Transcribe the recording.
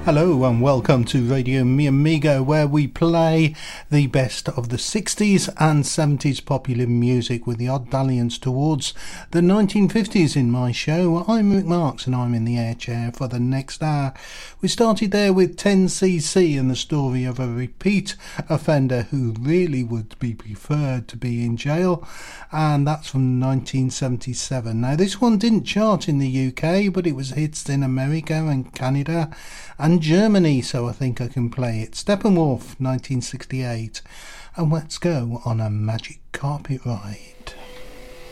Hello and welcome to Radio Mi Amigo, where we play the best of the 60s and 70s popular music with the odd dalliance towards the 1950s in my show. I'm Mick Marks and I'm in the air chair for the next hour. We started there with 10cc and the story of a repeat offender who really would be preferred to be in jail, and that's from 1977. Now this one didn't chart in the UK, but it was hits in America and Canada and Germany, so I think I can play it. Steppenwolf, 1968, and let's go on a magic carpet ride.